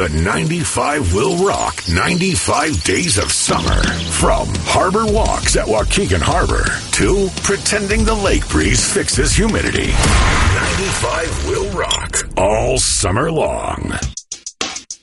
The 95 will rock 95 days of summer. From harbor walks at Waukegan Harbor to pretending the lake breeze fixes humidity. 95 will rock all summer long.